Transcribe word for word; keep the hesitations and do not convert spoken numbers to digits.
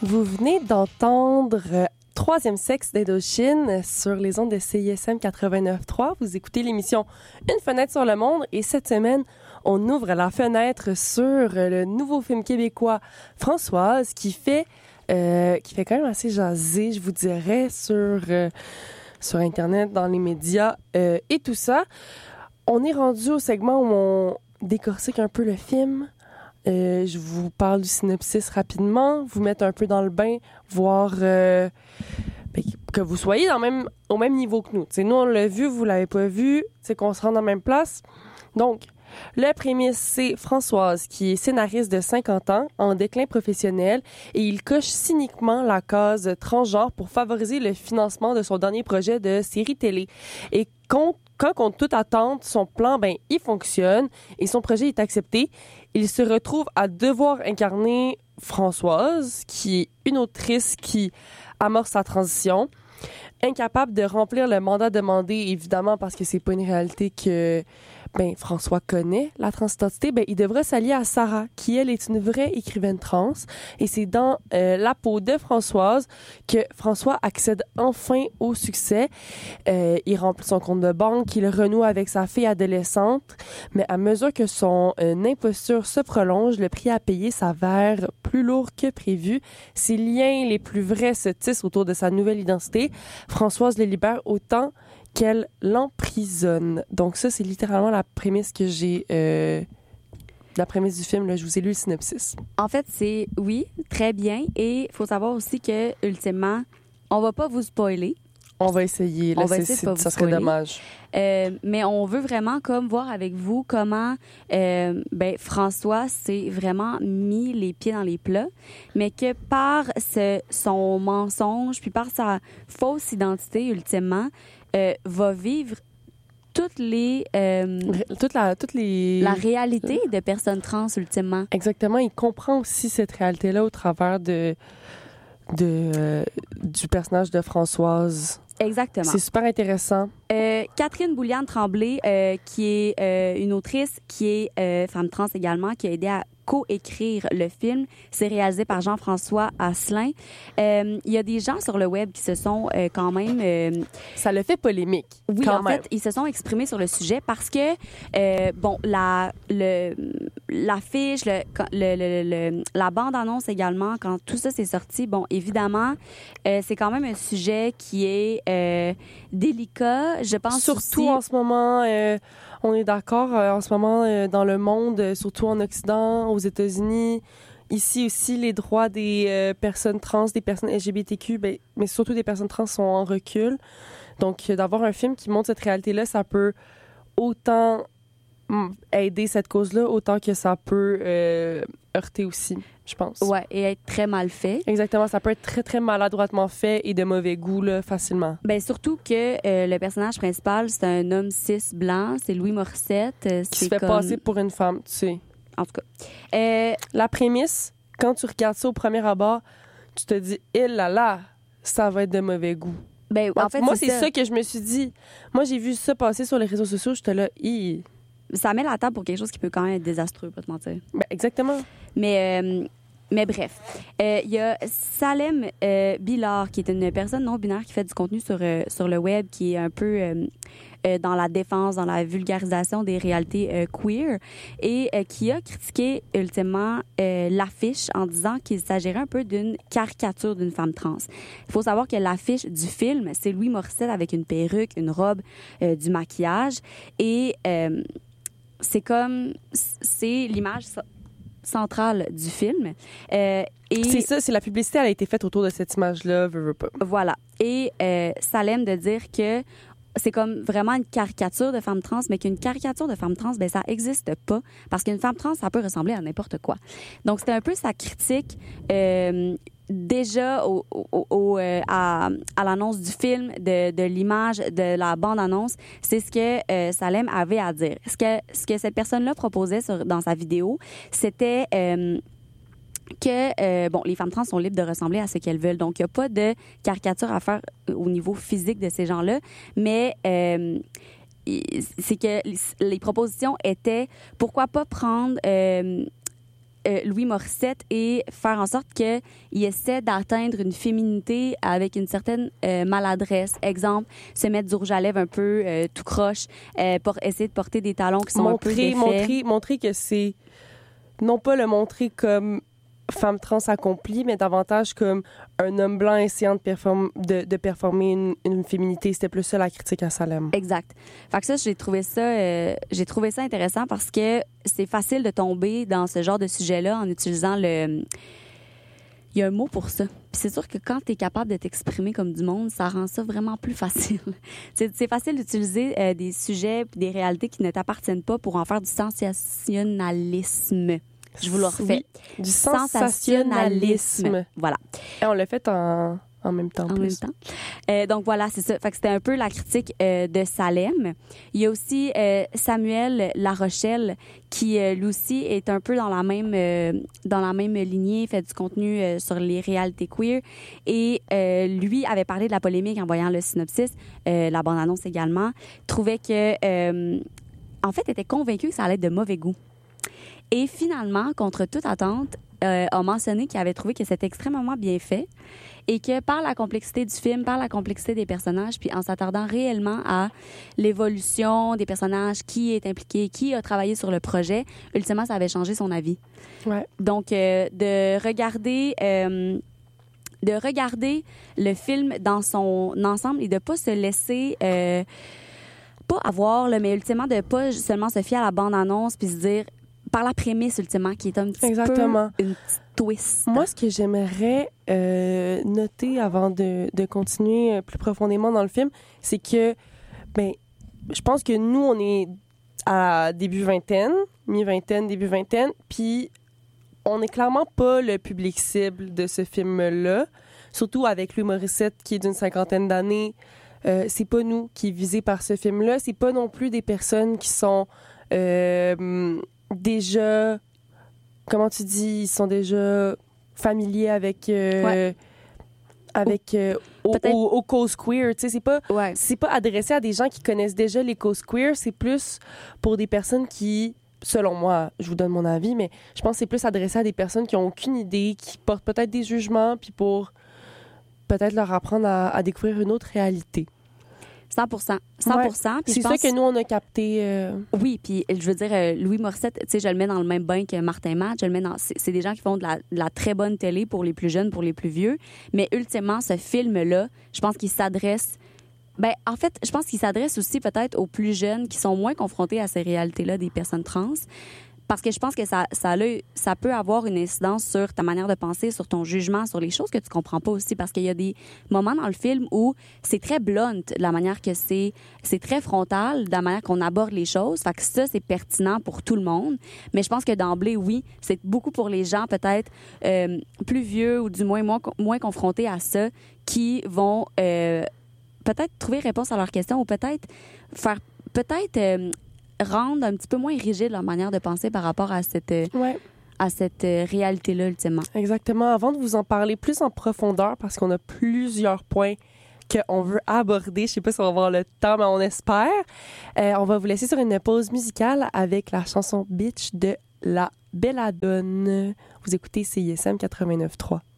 Vous venez d'entendre euh, Troisième sexe d'Indochine sur les ondes de C I S M quatre-vingt-neuf trois. Vous écoutez l'émission Une fenêtre sur le monde et cette semaine, on ouvre la fenêtre sur le nouveau film québécois Françoise qui fait euh, qui fait quand même assez jaser, je vous dirais, sur euh, sur Internet, dans les médias euh, et tout ça. On est rendu au segment où on décortique un peu le film. Euh, je vous parle du synopsis rapidement, vous mettre un peu dans le bain, voir euh, ben, que vous soyez dans même, au même niveau que nous. T'sais, nous, on l'a vu, vous l'avez pas vu, c'est qu'on se rend dans la même place. Donc, le prémisse, c'est Françoise, qui est scénariste de cinquante ans, en déclin professionnel, et il coche cyniquement la case transgenre pour favoriser le financement de son dernier projet de série télé. Et quand, quand contre toute attente, son plan, ben, il fonctionne, et son projet est accepté. Il se retrouve à devoir incarner Françoise, qui est une autrice qui amorce sa transition, incapable de remplir le mandat demandé, évidemment, parce que c'est pas une réalité que ben, François connaît, la transidentité, ben, il devra s'allier à Sarah, qui, elle, est une vraie écrivaine trans. Et c'est dans euh, la peau de Françoise que François accède enfin au succès. Euh, il remplit son compte de banque, il renoue avec sa fille adolescente. Mais à mesure que son euh, imposture se prolonge, le prix à payer s'avère plus lourd que prévu. Ses liens les plus vrais se tissent autour de sa nouvelle identité. Françoise le libère autant qu'elle l'emprisonne. Donc ça, c'est littéralement la prémisse que j'ai... Euh, la prémisse du film, là, je vous ai lu le synopsis. En fait, c'est, oui, très bien. Et il faut savoir aussi que, ultimement, on va pas vous spoiler. On va essayer. Là, on va c'est, essayer de c'est, pas ça vous serait spoiler. dommage. Euh, mais on veut vraiment comme voir avec vous comment euh, ben, François s'est vraiment mis les pieds dans les plats, mais que par ce, son mensonge, puis par sa fausse identité, ultimement, euh, va vivre toutes les euh, toute la toute les la réalité de personnes trans, ultimement. Exactement. Il comprend aussi cette réalité-là au travers de de euh, du personnage de Françoise. Exactement. C'est super intéressant. Euh, Catherine Bouliane-Tremblay, euh, qui est euh, une autrice, qui est euh, femme trans également, qui a aidé à co-écrire le film. C'est réalisé par Jean-François Asselin. Euh, il y a des gens sur le web qui se sont euh, quand même... Euh, ça le fait polémique. Oui, quand en même. fait, ils se sont exprimés sur le sujet parce que, euh, bon, la, le, l'affiche, le, le, le, le, la bande-annonce également, quand tout ça s'est sorti, bon, évidemment, euh, c'est quand même un sujet qui est euh, délicat, je pense. Surtout aussi... en ce moment, euh, on est d'accord, euh, en ce moment, euh, dans le monde, euh, surtout en Occident, aux États-Unis, ici aussi, les droits des euh, personnes trans, des personnes L G B T Q, ben, mais surtout des personnes trans sont en recul. Donc, euh, d'avoir un film qui montre cette réalité-là, ça peut autant aider cette cause-là, autant que ça peut euh, heurter aussi, je pense. Ouais, et être très mal fait. Exactement, ça peut être très, très maladroitement fait et de mauvais goût, là, facilement. Ben surtout que euh, le personnage principal, c'est un homme cis blanc, c'est Louis Morissette. Euh, qui c'est se fait comme... passer pour une femme, tu sais. En tout cas. Euh... La prémisse, quand tu regardes ça au premier abord, tu te dis, eh là là, ça va être de mauvais goût. Ben, en fait, moi, c'est, c'est ça. ça que je me suis dit. Moi, j'ai vu ça passer sur les réseaux sociaux, j'étais là, hi. Ça met la table pour quelque chose qui peut quand même être désastreux, pas te mentir. Ben, exactement. Mais, euh, mais bref, il euh, y a Salem euh, Billard, qui est une personne non-binaire qui fait du contenu sur, euh, sur le web, qui est un peu euh, euh, dans la défense, dans la vulgarisation des réalités euh, queer, et euh, qui a critiqué ultimement euh, l'affiche en disant qu'il s'agirait un peu d'une caricature d'une femme trans. Il faut savoir que l'affiche du film, c'est Louis Morissette avec une perruque, une robe, euh, du maquillage, et... Euh, c'est comme, c'est l'image centrale du film. Euh, et c'est ça, c'est la publicité, elle a été faite autour de cette image-là, veux, veux pas. Voilà. Et euh, Salem de dire que c'est comme vraiment une caricature de femme trans, mais qu'une caricature de femme trans, ben ça existe pas, parce qu'une femme trans, ça peut ressembler à n'importe quoi. Donc, c'était un peu sa critique euh, déjà au, au, au, euh, à, à l'annonce du film, de, de l'image, de la bande-annonce. C'est ce que euh, Salem avait à dire. Ce que, ce que cette personne-là proposait sur, dans sa vidéo, c'était... Euh, que, euh, bon, les femmes trans sont libres de ressembler à ce qu'elles veulent. Donc, il n'y a pas de caricature à faire au niveau physique de ces gens-là, mais euh, c'est que les propositions étaient, pourquoi pas prendre... Euh, euh, Louis Morissette et faire en sorte qu'il essaie d'atteindre une féminité avec une certaine euh, maladresse. Exemple, se mettre du rouge à lèvres un peu euh, tout croche, euh, pour essayer de porter des talons qui sont montrer, un peu défaits. Montrer, montrer que c'est... Non pas le montrer comme femme trans accomplie, mais davantage comme un homme blanc essayant de, perform- de, de performer une, une féminité. C'était plus ça la critique à Salem. Exact. Fait que ça, j'ai trouvé ça, euh, j'ai trouvé ça intéressant parce que c'est facile de tomber dans ce genre de sujet-là en utilisant le... Il y a un mot pour ça. Puis c'est sûr que quand tu es capable de t'exprimer comme du monde, ça rend ça vraiment plus facile. c'est, c'est facile d'utiliser euh, des sujets puis des réalités qui ne t'appartiennent pas pour en faire du sensationnalisme. Je vous le refais. Oui, du sensationnalisme. Voilà. Et on l'a fait en, en même temps. En plus. même temps. Euh, donc voilà, c'est ça. Fait que c'était un peu la critique euh, de Salem. Il y a aussi euh, Samuel Larochelle qui euh, lui aussi est un peu dans la même euh, dans la même lignée, fait du contenu euh, sur les réalités queer et euh, lui avait parlé de la polémique en voyant le synopsis, euh, la bande-annonce également, trouvait que euh, en fait était convaincu que ça allait être de mauvais goût. Et finalement, contre toute attente, euh, a mentionné qu'il avait trouvé que c'était extrêmement bien fait et que par la complexité du film, par la complexité des personnages, puis en s'attardant réellement à l'évolution des personnages, qui est impliqué, qui a travaillé sur le projet, ultimement, ça avait changé son avis. Ouais. Donc, euh, de regarder... Euh, de regarder le film dans son ensemble et de pas se laisser... Euh, pas avoir, là, mais ultimement, de pas seulement se fier à la bande-annonce puis se dire... par la prémisse, ultimement, qui est un petit Exactement. peu une petite twist. Moi, ce que j'aimerais euh, noter avant de, de continuer plus profondément dans le film, c'est que, ben, je pense que nous, on est à début vingtaine, mi-vingtaine, début vingtaine, puis on n'est clairement pas le public cible de ce film-là, surtout avec Louis Morissette, qui est d'une cinquantaine d'années. Euh, c'est pas nous qui est visé par ce film-là. C'est pas non plus des personnes qui sont... Euh, déjà, comment tu dis, ils sont déjà familiers avec euh, ouais. avec euh, au, au, au cause queer, tu sais, c'est pas ouais. c'est pas adressé à des gens qui connaissent déjà les causes queer, c'est plus pour des personnes qui, selon moi, je vous donne mon avis, mais je pense que c'est plus adressé à des personnes qui ont aucune idée, qui portent peut-être des jugements, puis pour peut-être leur apprendre à, à découvrir une autre réalité. cent pour cent. cent pour cent. Ouais. Puis c'est je pense... ça que nous, on a capté. Euh... Oui, puis je veux dire, euh, Louis Morissette, tu sais, je le mets dans le même bain que Martin Matt. Je le mets dans... C'est, c'est des gens qui font de la, de la très bonne télé pour les plus jeunes, pour les plus vieux. Mais ultimement, ce film-là, je pense qu'il s'adresse... Ben, en fait, je pense qu'il s'adresse aussi peut-être aux plus jeunes qui sont moins confrontés à ces réalités-là des personnes trans. Parce que je pense que ça, ça, a, ça peut avoir une incidence sur ta manière de penser, sur ton jugement, sur les choses que tu comprends pas aussi. Parce qu'il y a des moments dans le film où c'est très blunt, de la manière que c'est, c'est très frontal, de la manière qu'on aborde les choses. Fait que ça, c'est pertinent pour tout le monde. Mais je pense que d'emblée, oui, c'est beaucoup pour les gens peut-être euh, plus vieux ou du moins moins, moins confrontés à ça qui vont euh, peut-être trouver réponse à leurs questions ou peut-être faire... peut-être euh, rendre un petit peu moins rigide leur manière de penser par rapport à cette, ouais. à cette réalité-là, ultimement. Exactement. Avant de vous en parler plus en profondeur, parce qu'on a plusieurs points qu'on veut aborder, je sais pas si on va avoir le temps, mais on espère, euh, on va vous laisser sur une pause musicale avec la chanson « Bitch » de La Belladone. Vous écoutez C I S M quatre-vingt-neuf trois.